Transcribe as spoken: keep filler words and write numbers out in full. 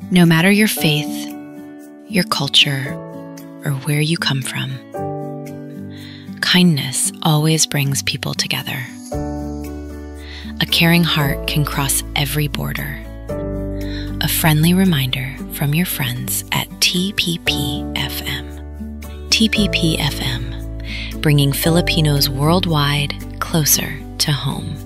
No matter your faith, your culture, or where you come from, kindness always brings people together. A caring heart can cross every border. A friendly reminder from your friends at T P P F M. T P P F M, bringing Filipinos worldwide closer to home.